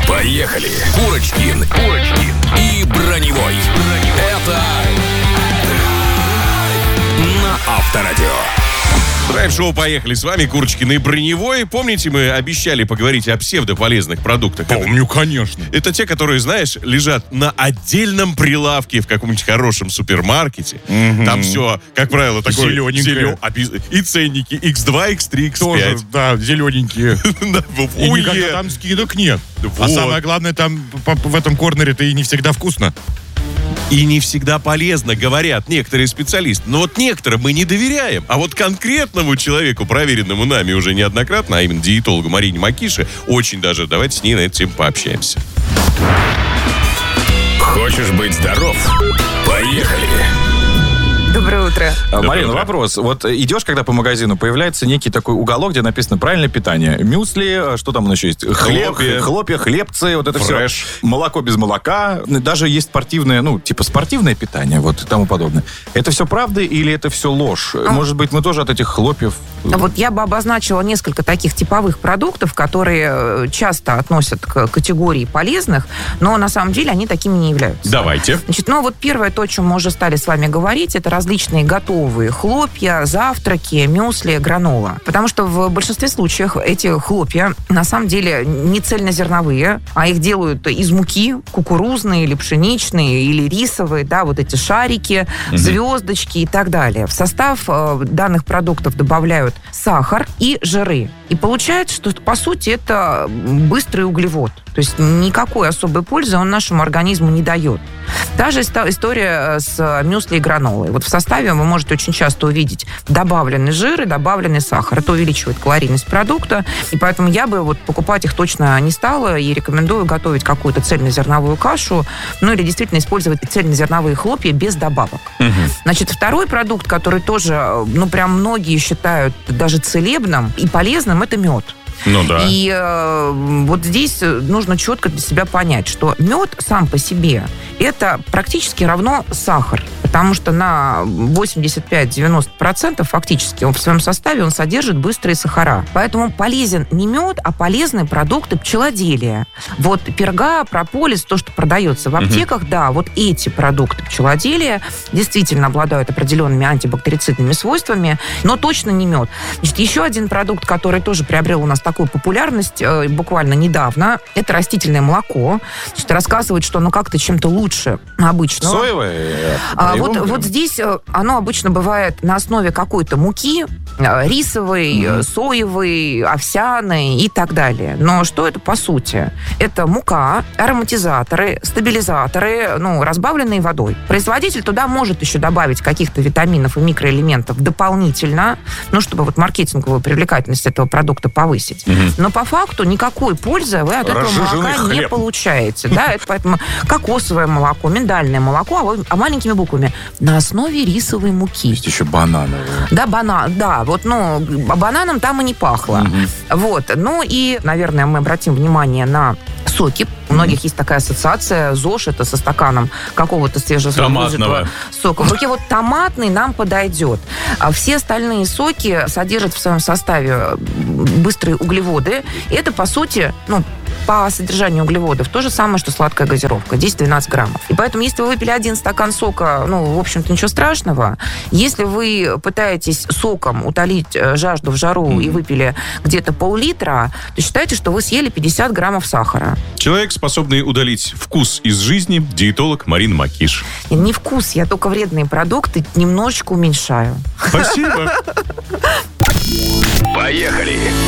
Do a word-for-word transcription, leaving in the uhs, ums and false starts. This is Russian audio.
Поехали! Курочкин, Курочкин и Броневой. Это на Авторадио. Драйв-шоу «Поехали» с вами, Курочкин и Броневой. Помните, мы обещали поговорить о псевдополезных продуктах? Помню, конечно. Это те, которые, знаешь, лежат на отдельном прилавке в каком-нибудь хорошем супермаркете. Мгм. Там все, как правило, такое Зелененькое. зелё- опис- И ценники икс два, икс три, икс Тоже, пять. да, зелененькие. Да, И уе. никогда там скидок нет. А Вот. самое главное, там по- в этом корнере-то и не всегда вкусно. И не всегда полезно, говорят некоторые специалисты. Но вот некоторым мы не доверяем. А вот конкретному человеку, проверенному нами уже неоднократно, а именно диетологу Марине Макише, очень даже давайте с ней на эту тему пообщаемся. Хочешь быть здоров? Поехали! Доброе утро. А, Марина, утро. вопрос. Вот идешь, когда по магазину, появляется некий такой уголок, где написано правильное питание. Мюсли, а что там еще есть? Хлеб, Хлопья. хлопья, хлебцы, вот это Фреш. все. Молоко без молока. Даже есть спортивное, ну, типа спортивное питание, вот и тому подобное. Это все правда или это все ложь? Может быть, мы тоже от этих хлопьев... Вот я бы обозначила несколько таких типовых продуктов, которые часто относят к категории полезных, но на самом деле они такими не являются. Давайте. Значит, ну вот первое, то, о чем мы уже стали с вами говорить, это различные готовые хлопья, завтраки, мюсли, гранола. Потому что в большинстве случаев эти хлопья на самом деле не цельнозерновые, а их делают из муки, кукурузные или пшеничные, или рисовые, да, вот эти шарики, звездочки и так далее. В состав э, данных продуктов добавляют сахар и жиры. И получается, что, по сути, это быстрый углевод. То есть никакой особой пользы он нашему организму не дает. Та же иста- история с мюсли и гранолой. Вот в составе вы можете очень часто увидеть добавленный жир и добавленный сахар. Это увеличивает калорийность продукта, и поэтому я бы вот покупать их точно не стала и рекомендую готовить какую-то цельнозерновую кашу, ну или действительно использовать цельнозерновые хлопья без добавок. Значит, второй продукт, который тоже, ну прям многие считают даже целебным и полезным, это мед. Ну да. И э, вот здесь нужно четко для себя понять, что мед сам по себе это практически равно сахар, потому что на восемьдесят пять - девяносто процентов фактически он в своем составе он содержит быстрые сахара. Поэтому полезен не мед, а полезные продукты пчелоделия. Вот перга, прополис, то, что продается в аптеках, да, вот эти продукты пчелоделия действительно обладают определенными антибактерицидными свойствами, но точно не мед. Значит, еще один продукт, который тоже приобрел у нас такую популярность э, буквально недавно, это растительное молоко. Значит, рассказывают, что оно как-то чем-то лучше обычного. Соевое? А, вот, вот здесь э, оно обычно бывает на основе какой-то муки, э, рисовой, Мгм. э, соевой, овсяной и так далее. Но что это по сути? Это мука, ароматизаторы, стабилизаторы, ну, разбавленные водой. Производитель туда может еще добавить каких-то витаминов и микроэлементов дополнительно, ну, чтобы вот маркетинговую привлекательность этого продукта повысить. Но по факту никакой пользы вы от этого Разжиженный молока не хлеб. получаете. Да? Это поэтому кокосовое молоко, миндальное молоко, а вы- а маленькими буквами на основе рисовой муки. Есть еще банановое. Да, банан, да, вот, ну, а бананом там и не пахло. Вот, ну и, наверное, мы обратим внимание на соки. У многих есть такая ассоциация ЗОЖ, это со стаканом какого-то свежевыжатого Томатного. сока. В руке вот томатный нам подойдет. А все остальные соки содержат в своем составе быстрые углеводы. И это, по сути, ну, по содержанию углеводов то же самое, что сладкая газировка, десять-двенадцать граммов. И поэтому, если вы выпили один стакан сока, ну, в общем-то, ничего страшного. Если вы пытаетесь соком утолить э, жажду в жару Мгм. и выпили где-то пол-литра, то считайте, что вы съели пятьдесят граммов сахара. Человек, способный удалить вкус из жизни, диетолог Марина Макиш. Не вкус, я только вредные продукты немножечко уменьшаю. Спасибо. Поехали!